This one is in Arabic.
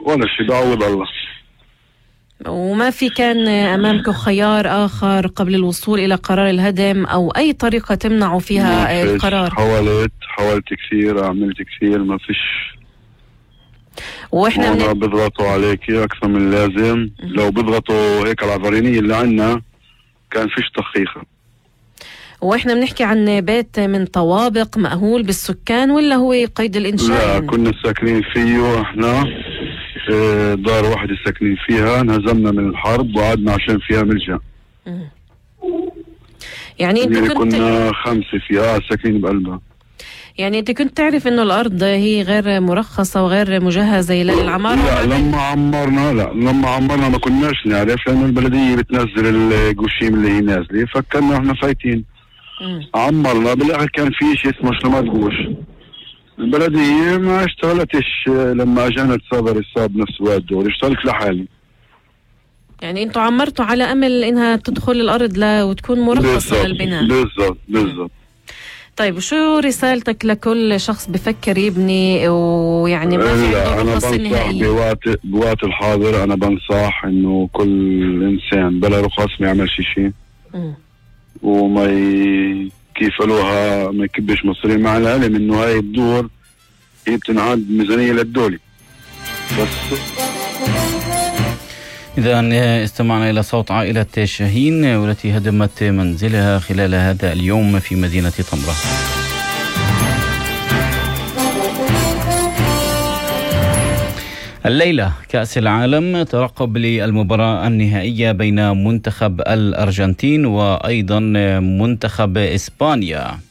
ولا شيء، بعوض الله. وما في كان أمامك خيار آخر قبل الوصول إلى قرار الهدم أو أي طريقة تمنع فيها القرار؟ حاولت كثير، عملت كثير، ما فيش. وإحنا بيضغطوا عليك أكثر من اللازم. لو بيضغطوا هيك على العبرانية اللي عنا كان فيش تخيخة. وإحنا بنحكي عن بيت من طوابق مأهول بالسكان ولا هو قيد الإنشاء؟ لا، كنا ساكنين فيه. إحنا دار واحدة ساكنين فيها، انهزمنا من الحرب وقعدنا عشان فيها ملجأ. يعني انت كنت كنا 5 فيها ساكنين بقلبها. يعني انت كنت تعرف انه الارض هي غير مرخصة وغير مجهزة للعمارة؟ لا، لما عمرنا ما كناش نعرف، لأنه البلدية بتنزل القشيم اللي هي نازلة، فكرنا احنا فايتين. عمرنا بالاخر كان في شيء اسمه شلمات قوش. البلدية ما اشتغلتش لما اجانا تصادر الصاب نفس الوقت دول، اشتغلت لحالي. يعني انتوا عمرتوا على امل انها تدخل الارض وتكون مرخصة للبناء. بالضبط. طيب شو رسالتك لكل شخص بفكر يبني ويعني ما في عنده رخص نهائية؟ بوقت الحاضر انا بنصح انه كل انسان بلا رخص ما يعملش شيء، وما كيف قالوها ما يكبش مصري، مع العلم انه هاي الدور هي بتنعاد ميزانية للدولة بس. إذا استمعنا إلى صوت عائلة شاهين والتي هدمت منزلها خلال هذا اليوم في مدينة طمرة. الليلة كأس العالم، ترقب للمباراة النهائية بين منتخب الأرجنتين وأيضا منتخب إسبانيا.